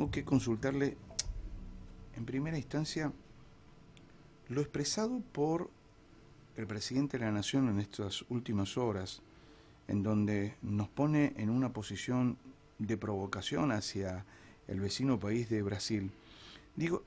tengo que consultarle en primera instancia lo expresado por el presidente de la Nación en estas últimas horas, en donde nos pone en una posición de provocación hacia el vecino país de Brasil. Digo,